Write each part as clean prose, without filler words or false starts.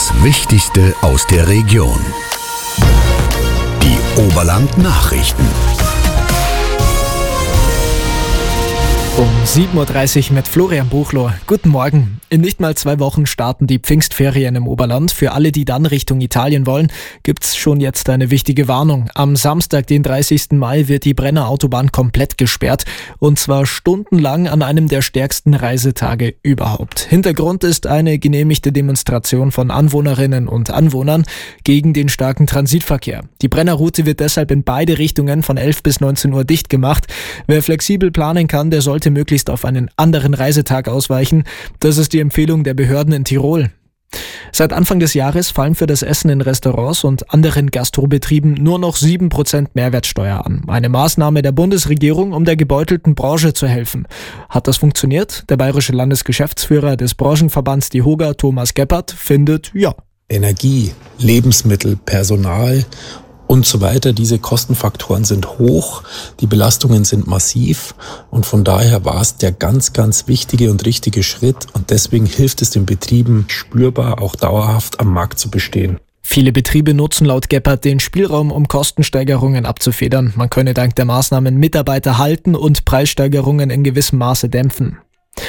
Das Wichtigste aus der Region. Die Oberland-Nachrichten. Um 7.30 Uhr mit Florian Buchloh. Guten Morgen. In nicht mal 2 Wochen starten die Pfingstferien im Oberland. Für alle, die dann Richtung Italien wollen, gibt's schon jetzt eine wichtige Warnung. Am Samstag, den 30. Mai, wird die Brenner Autobahn komplett gesperrt. Und zwar stundenlang an einem der stärksten Reisetage überhaupt. Hintergrund ist eine genehmigte Demonstration von Anwohnerinnen und Anwohnern gegen den starken Transitverkehr. Die Brennerroute wird deshalb in beide Richtungen von 11 bis 19 Uhr dicht gemacht. Wer flexibel planen kann, der sollte möglichst auf einen anderen Reisetag ausweichen. Das ist die Empfehlung der Behörden in Tirol. Seit Anfang des Jahres fallen für das Essen in Restaurants und anderen Gastrobetrieben nur noch 7% Mehrwertsteuer an. Eine Maßnahme der Bundesregierung, um der gebeutelten Branche zu helfen. Hat das funktioniert? Der bayerische Landesgeschäftsführer des Branchenverbands DEHOGA, Thomas Gebhardt, findet ja. Energie, Lebensmittel, Personal und so weiter. Diese Kostenfaktoren sind hoch, die Belastungen sind massiv und von daher war es der ganz, ganz wichtige und richtige Schritt und deswegen hilft es den Betrieben spürbar auch dauerhaft am Markt zu bestehen. Viele Betriebe nutzen laut Gebhardt den Spielraum, um Kostensteigerungen abzufedern. Man könne dank der Maßnahmen Mitarbeiter halten und Preissteigerungen in gewissem Maße dämpfen.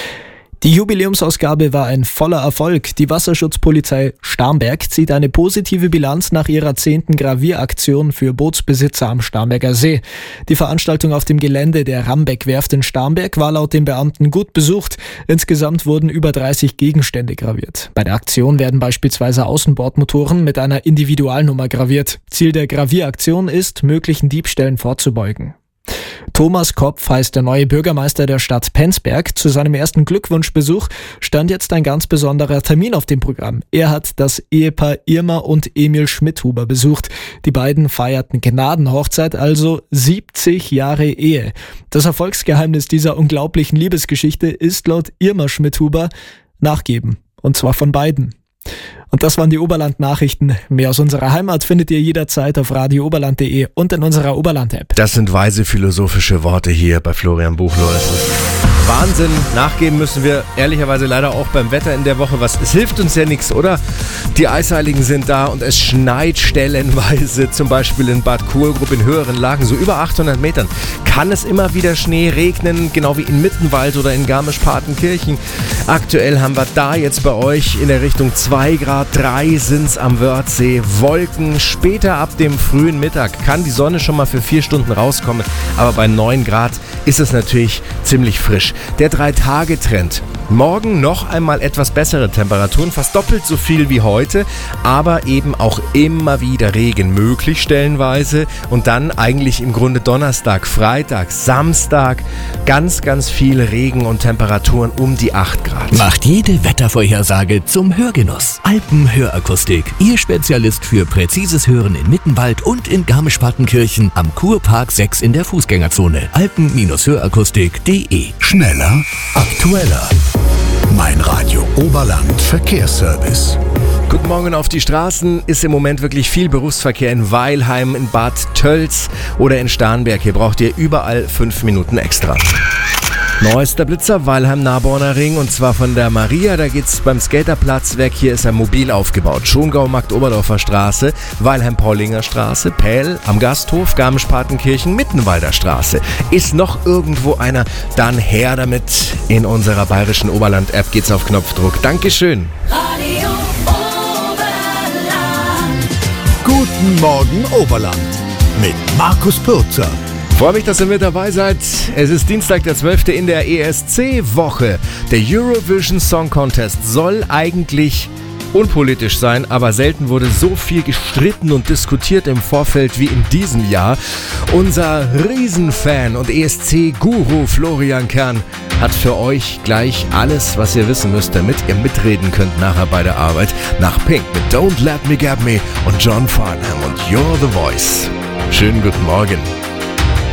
Die Jubiläumsausgabe war ein voller Erfolg. Die Wasserschutzpolizei Starnberg zieht eine positive Bilanz nach ihrer 10. Gravieraktion für Bootsbesitzer am Starnberger See. Die Veranstaltung auf dem Gelände der Rambeck-Werft in Starnberg war laut den Beamten gut besucht. Insgesamt wurden über 30 Gegenstände graviert. Bei der Aktion werden beispielsweise Außenbordmotoren mit einer Individualnummer graviert. Ziel der Gravieraktion ist, möglichen Diebstählen vorzubeugen. Thomas Kopf heißt der neue Bürgermeister der Stadt Penzberg. Zu seinem ersten Glückwunschbesuch stand jetzt ein ganz besonderer Termin auf dem Programm. Er hat das Ehepaar Irma und Emil Schmidhuber besucht. Die beiden feierten Gnadenhochzeit, also 70 Jahre Ehe. Das Erfolgsgeheimnis dieser unglaublichen Liebesgeschichte ist laut Irma Schmidhuber Nachgeben. Und zwar von beiden. Und das waren die Oberland-Nachrichten. Mehr aus unserer Heimat findet ihr jederzeit auf radiooberland.de und in unserer Oberland-App. Das sind weise philosophische Worte hier bei Florian Buchloh. Das ist Wahnsinn. Nachgeben müssen wir ehrlicherweise leider auch beim Wetter in der Woche. Es hilft uns ja nichts, oder? Die Eisheiligen sind da und es schneit stellenweise, zum Beispiel in Bad Kohlgrub in höheren Lagen, so über 800 Metern. Kann es immer wieder Schnee regnen, genau wie in Mittenwald oder in Garmisch-Partenkirchen. Aktuell haben wir da jetzt bei euch in der Richtung 2 Grad, 3 sind's am Wörthsee. Wolken, später ab dem frühen Mittag kann die Sonne schon mal für 4 Stunden rauskommen, aber bei 9 Grad ist es natürlich ziemlich frisch. Der 3-Tage-Trend. Morgen noch einmal etwas bessere Temperaturen, fast doppelt so viel wie heute, aber eben auch immer wieder Regen möglich stellenweise und dann eigentlich im Grunde Donnerstag, Freitag, Samstag ganz, ganz viel Regen und Temperaturen um die 8 Grad. Macht jede Wettervorhersage zum Hörgenuss. Alpenhörakustik, Ihr Spezialist für präzises Hören in Mittenwald und in Garmisch-Partenkirchen am Kurpark 6 in der Fußgängerzone. Alpen-Hörakustik.de. Schneller, aktueller. Mein Radio Oberland Verkehrsservice. Guten Morgen auf die Straßen. Ist im Moment wirklich viel Berufsverkehr in Weilheim, in Bad Tölz oder in Starnberg. Hier braucht ihr überall 5 Minuten extra. Neuester Blitzer, Weilheim-Naborner Ring und zwar von der Maria, da geht's beim Skaterplatz weg, hier ist er mobil aufgebaut. Schongau-Markt-Oberdorfer Straße, Weilheim-Paulinger Straße, Pähl am Gasthof, Garmisch-Partenkirchen, Mittenwalder Straße. Ist noch irgendwo einer? Dann her damit. In unserer bayerischen Oberland-App geht's auf Knopfdruck. Dankeschön. Radio Oberland. Guten Morgen Oberland mit Markus Pürzer. Freue mich, dass ihr mit dabei seid. Es ist Dienstag, der 12. in der ESC-Woche. Der Eurovision Song Contest soll eigentlich unpolitisch sein, aber selten wurde so viel gestritten und diskutiert im Vorfeld wie in diesem Jahr. Unser Riesenfan und ESC-Guru Florian Kern hat für euch gleich alles, was ihr wissen müsst, damit ihr mitreden könnt nachher bei der Arbeit. Nach Pink mit Don't Let Me Get Me und John Farnham und You're the Voice. Schönen guten Morgen.